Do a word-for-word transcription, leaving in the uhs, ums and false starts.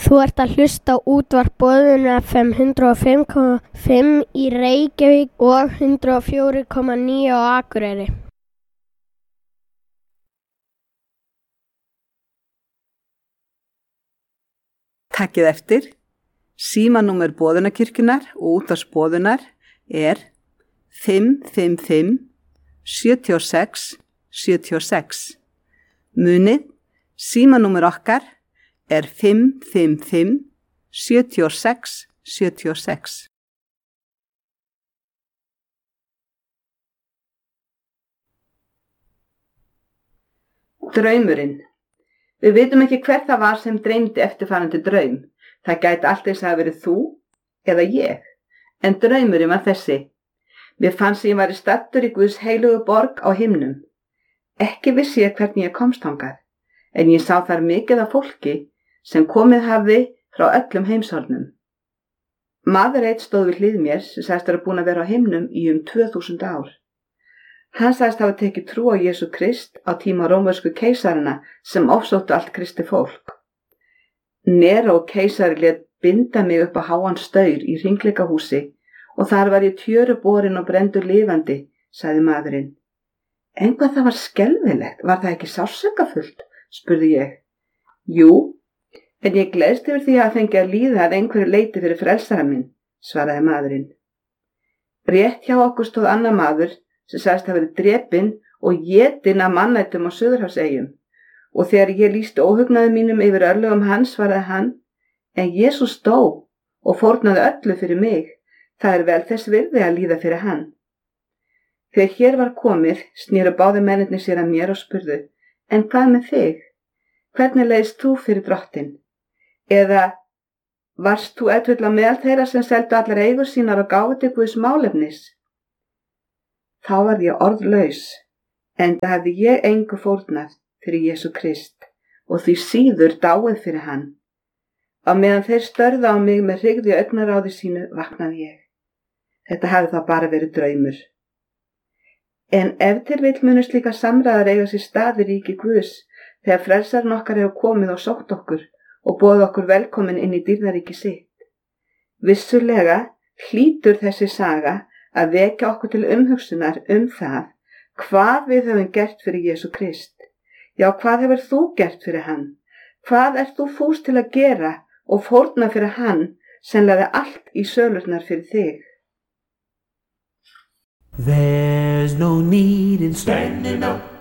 Þú ert að hlusta á útvarp Boðun F M hundrað og fimm komma fimm í Reykjavík og hundrað og fjögur komma níu á Akureyri. Takkið eftir. Símanúmer Boðunarkirkjunnar og útvarps Boðunar er fimm fimm fimm sjö sex sjö sex. Munið, símanúmer okkar er fimm fimm fimm sjö sex sjö sex. Draumurinn. Við vitum ekki hver það var sem dreymdi eftirfarandi draum. Það gæti allt eins að hafa verið þú eða ég, en draumurinn var þessi. Mér fannst að ég væri staddur í Guðs heilugu borg á himnum. Ekki vissi ég hvernig ég komst þangað, en ég sá þar mikið af fólki sem komið hafði frá öllum heimshornum. Maður einn stóð við hlið mér sem sagðist vera búinn að vera á himnum í um tvö þúsund ár. Hann sagðist hafa tekið trú á Jesú Krist á tíma rómversku keisarana sem ofsóttu allt kristi fólk. Neró keisari lét binda mig upp á háan staur í hringleikahúsi og þar var ég tjöru borin og brenndur lifandi, sagði maðurinn. En hvað það var skelfilegt, var það ekki sársaukafullt, spurði ég. Jú, en ég gleðst yfir því að fengi að líða að einhverju leiti fyrir frelsara minn, svaraði maðurinn. Rétt hjá okkur stóð annar maður sem sagðist hafa verið drepinn og étinn af mannættum á Suðurhafseyjum. Og þegar ég lýsti óhugnaði mínum yfir örlögum hans, svaraði hann, en Jesús dó og fórnaði öllu fyrir mig, það er vel þess virði að líða fyrir hann. Þegar hér var komið, snéru báðir mennirnir sér að mér og spurðu, en hvað með þig? Hvernig leiðist þú fyrir drottinn? Eða varst þú ef til á meðal þeirra sem seldu allar eigur sínar og gáfu til Guðs málefnis? Þá var ég orðlaus, enda hafði ég engu fórnað fyrir Jesú Krist og því síður dáið fyrir hann. Á meðan þeir störðu á mig með hrygði augnaráði sínu vaknaði ég. Þetta hafði þá bara verið draumur. En ef til vill munu slíka samræðar eiga sér stað í ríki Guðs þegar frelsarinn okkar hefur komið og sótt okkur og boðið okkur velkomin inn í dýrðaríki sitt. Vissulega hlýtur þessi saga að vekja okkur til umhugsunar um það hvað við höfum gert fyrir Jesú Krist. Já, hvað hefur þú gert fyrir hann? Hvað ert þú fús til að gera og fórna fyrir hann sem lagði allt í sölurnar fyrir þig? There's no need in standing up